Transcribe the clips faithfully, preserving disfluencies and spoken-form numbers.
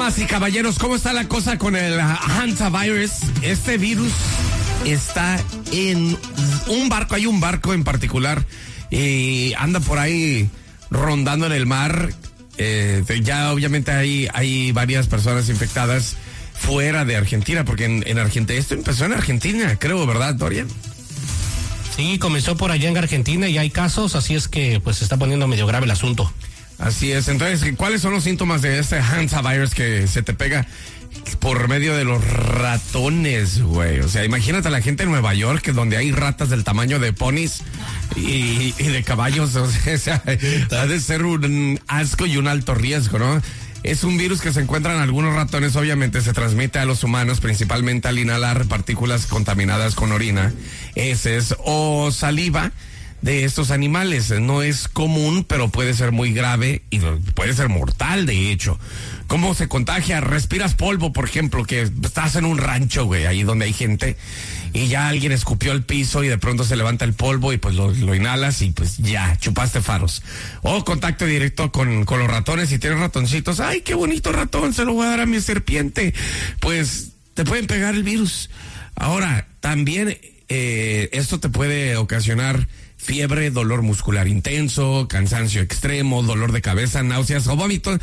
Damas y caballeros, ¿cómo está la cosa con el hantavirus? Este virus está en un barco, hay un barco en particular y anda por ahí rondando en el mar. Eh, ya obviamente hay, hay varias personas infectadas fuera de Argentina, porque en, en Argentina, esto empezó en Argentina, creo, ¿verdad, Dorian? Sí, comenzó por allá en Argentina y hay casos, así es que pues se está poniendo medio grave el asunto. Así es. Entonces, ¿cuáles son los síntomas de este hantavirus que se te pega por medio de los ratones, güey? O sea, imagínate a la gente en Nueva York, que donde hay ratas del tamaño de ponis y, y de caballos. O sea, ha de ser un asco y un alto riesgo, ¿no? Es un virus que se encuentra en algunos ratones, obviamente se transmite a los humanos, principalmente al inhalar partículas contaminadas con orina, heces o saliva de estos animales. No es común, pero puede ser muy grave y puede ser mortal, de hecho. ¿Cómo se contagia? Respiras polvo, por ejemplo, que estás en un rancho, güey, ahí donde hay gente, y ya alguien escupió al piso y de pronto se levanta el polvo y pues lo, lo inhalas y pues ya, chupaste faros. O contacto directo con, con los ratones. Si tienes ratoncitos, ¡ay, qué bonito ratón! Se lo voy a dar a mi serpiente. Pues te pueden pegar el virus. Ahora, también eh, esto te puede ocasionar fiebre, dolor muscular intenso, cansancio extremo, dolor de cabeza, náuseas o vómitos.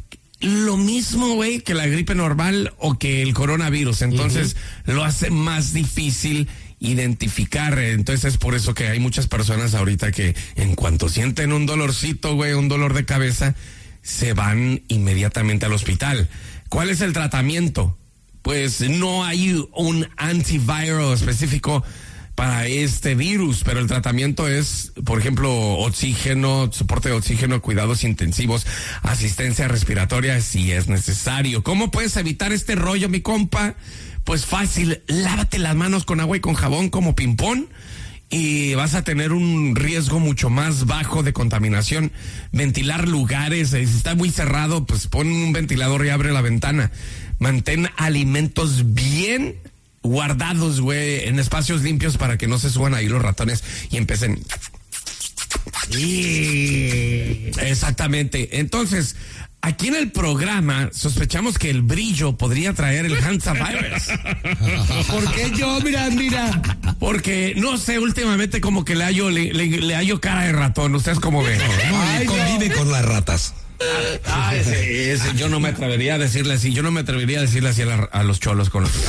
Lo mismo, güey, que la gripe normal o que el coronavirus. Entonces, uh-huh. lo hace más difícil identificar. Entonces, es por eso que hay muchas personas ahorita que en cuanto sienten un dolorcito, güey, un dolor de cabeza, se van inmediatamente al hospital. ¿Cuál es el tratamiento? Pues no hay un antiviral específico para este virus, pero el tratamiento es, por ejemplo, oxígeno, soporte de oxígeno, cuidados intensivos, asistencia respiratoria si es necesario. ¿Cómo puedes evitar este rollo, mi compa? Pues fácil, lávate las manos con agua y con jabón como ping-pong y vas a tener un riesgo mucho más bajo de contaminación. Ventilar lugares, si está muy cerrado, pues pon un ventilador y abre la ventana. Mantén alimentos bien guardados, güey, en espacios limpios para que no se suban ahí los ratones y empiecen. Exactamente. Entonces, aquí en el programa sospechamos que el brillo podría traer el hantavirus. ¿Por qué yo? Mira, mira. Porque, no sé, últimamente como que le hallo, le, le, le hallo cara de ratón. ¿Ustedes cómo ven? No, Ay, convive no. con las ratas. Ah, ese, ese, yo no me atrevería a decirle así, yo no me atrevería a decirle así a, la, a los cholos con los...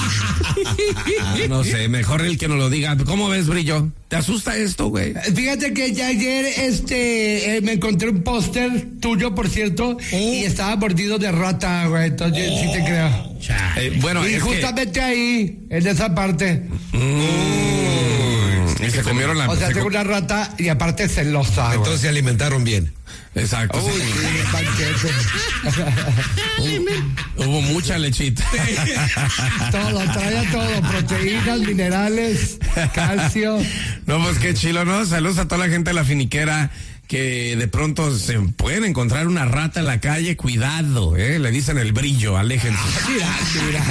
No sé, mejor el que nos lo diga. ¿Cómo ves, Brillo? ¿Te asusta esto, güey? Fíjate que ya ayer este, eh, me encontré un póster tuyo, por cierto, oh. y estaba mordido de rata, güey, entonces oh. sí te creo. Eh, bueno, y justamente que... ahí, en esa parte. Mm. Y se comieron la... O sea, se tengo com... una rata y aparte celosa. Entonces güey. se alimentaron bien. Exacto. Uy, sí, Hubo, hubo mucha lechita. Todo, trae todo, proteínas, minerales, calcio. No, pues qué chilo, ¿no? Saludos a toda la gente de la finiquera que de pronto se pueden encontrar una rata en la calle. Cuidado, ¿eh? Le dicen el Brillo, aléjense. Mira, mira.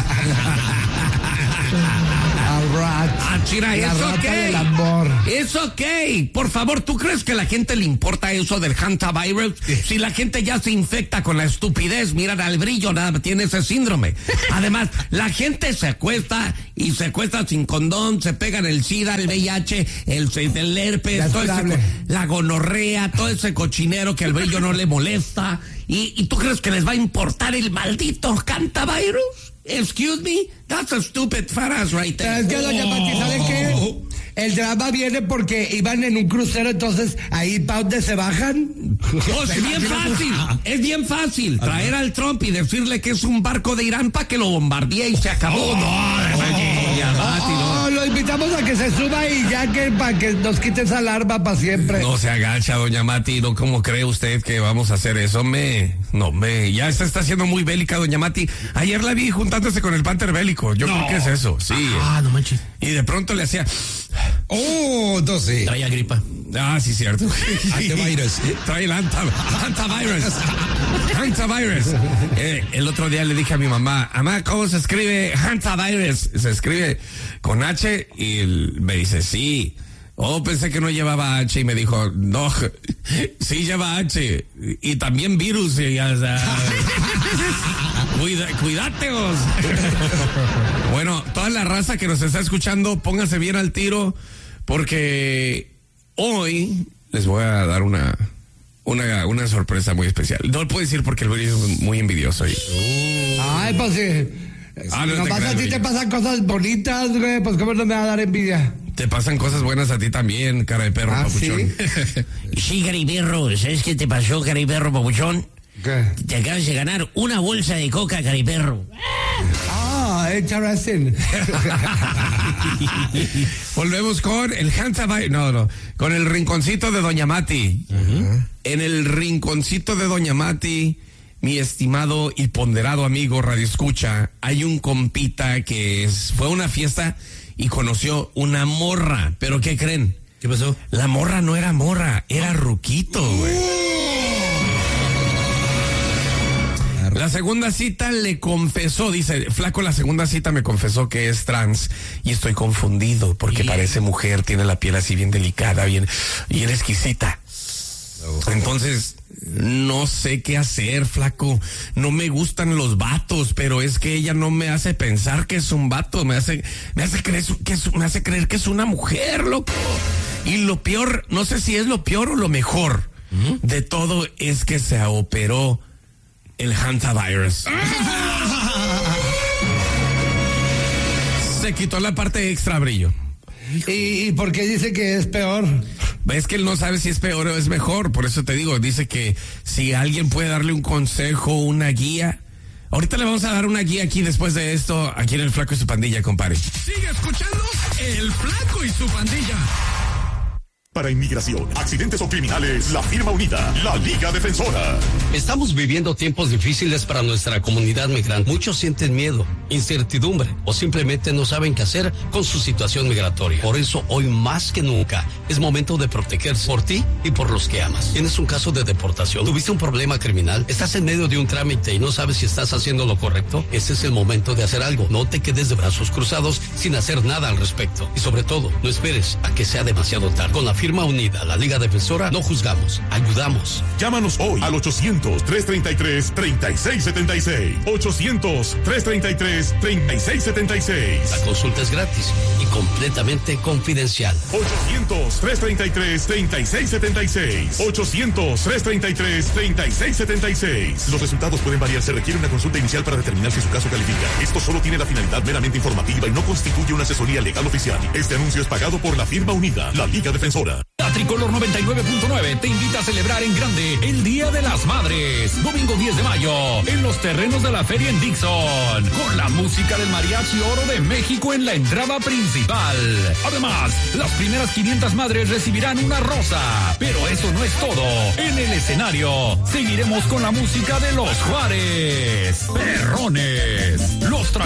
Ah, chira, es ok. Es ok. Por favor, ¿tú crees que a la gente le importa eso del hantavirus? Si la gente ya se infecta con la estupidez, miran al Brillo, nada, tiene ese síndrome. Además, la gente se acuesta y se acuesta sin condón, se pegan el SIDA, el V I H, el, el herpes, todo ese, la gonorrea, todo ese cochinero que al Brillo no le molesta. ¿Y, y tú crees que les va a importar el maldito hantavirus? Excuse me, that's a stupid fat ass right there. Es que, doña Pati, ¿sabe qué? El drama viene porque iban en un crucero, entonces ahí pa' donde se bajan. Oh, es bien fácil, es bien fácil. Traer al Trump y decirle que es un barco de Irán para que lo bombardee y se acabó. Oh, no, no, no, no, lo invitamos a que se suba y ya que para que nos quite esa alarma para siempre. No se agacha, doña Mati, ¿no? ¿Cómo cree usted que vamos a hacer eso? Me, no, me, ya se está haciendo muy bélica, doña Mati. Ayer la vi juntándose con el Panther bélico. Yo no. creo que es eso, sí. Ah, no manches. Y de pronto le hacía... Oh, entonces. Traía gripa. Ah, sí, cierto. Antivirus. Trae el antivirus. Antivirus. Eh, el otro día le dije a mi mamá, mamá, ¿cómo se escribe antivirus? Se escribe con H y el, me dice, sí. Oh, pensé que no llevaba H y me dijo, no, sí lleva H y también virus. Y, o sea, cuida, cuidáteos. Bueno, toda la raza que nos está escuchando, pónganse bien al tiro porque hoy les voy a dar una, una, una sorpresa muy especial. No lo puedo decir porque el güey es muy envidioso. Y... Ay, pues sí. Ah, no, nomás a ti te pasan cosas bonitas, güey, pues cómo no me va a dar envidia. Te pasan cosas buenas a ti también, cara de perro, ¿Ah, papuchón. sí? Sí, Cariperro, ¿sabes qué te pasó, Cariperro, papuchón? ¿Qué? Te acabas de ganar una bolsa de coca, Cariperro. Ah, interesting. Volvemos con el Hansa Virus. No, no. Con el rinconcito de Doña Mati. Uh-huh. En el rinconcito de Doña Mati, mi estimado y ponderado amigo Radio Escucha, hay un compita que es, fue a una fiesta y conoció una morra. ¿Pero qué creen? ¿Qué pasó? La morra no era morra, era ruquito, güey. La segunda cita le confesó, dice, flaco, la segunda cita me confesó que es trans y estoy confundido porque yeah. parece mujer, tiene la piel así bien delicada, bien, bien exquisita. Oh. Entonces, no sé qué hacer, flaco. No me gustan los vatos, pero es que ella no me hace pensar que es un vato, me hace, me hace creer que es, me hace creer que es una mujer, loco. Y lo peor, no sé si es lo peor o lo mejor ¿Mm? de todo es que se operó el Hansa Virus. Se quitó la parte extra brillo. ¿Y, ¿Y por qué dice que es peor? Es que él no sabe si es peor o es mejor, por eso te digo, dice que si alguien puede darle un consejo, una guía. Ahorita le vamos a dar una guía aquí después de esto, aquí en El Flaco y su Pandilla, compadre. Sigue escuchando El Flaco y su Pandilla. Para inmigración, accidentes o criminales, la firma unida, la Liga Defensora. Estamos viviendo tiempos difíciles para nuestra comunidad migrante. Muchos sienten miedo, incertidumbre o simplemente no saben qué hacer con su situación migratoria. Por eso, hoy más que nunca, es momento de protegerse por ti y por los que amas. ¿Tienes un caso de deportación? ¿Tuviste un problema criminal? ¿Estás en medio de un trámite y no sabes si estás haciendo lo correcto? Ese es el momento de hacer algo. No te quedes de brazos cruzados sin hacer nada al respecto. Y sobre todo, no esperes a que sea demasiado tarde. Con la firma unida, la Liga Defensora, no juzgamos, ayudamos. Llámanos hoy al ochocientos, trescientos treinta y tres, treinta y seis setenta y seis. ochocientos, trescientos treinta y tres, treinta y seis setenta y seis. La consulta es gratis y completamente confidencial. ochocientos, trescientos treinta y tres, treinta y seis setenta y seis. ochocientos, trescientos treinta y tres, treinta y seis setenta y seis. Los resultados pueden variar. Se requiere una consulta inicial para determinar si su caso califica. Esto solo tiene la finalidad meramente informativa y no constituye una asesoría legal oficial. Este anuncio es pagado por la firma unida, la Liga Defensora. La Tricolor noventa y nueve punto nueve te invita a celebrar en grande el Día de las Madres, domingo diez de mayo, en los terrenos de la feria en Dixon, con la música del Mariachi Oro de México en la entrada principal. Además, las primeras quinientas madres recibirán una rosa, pero eso no es todo. En el escenario, seguiremos con la música de los Juárez, Perrones, los tra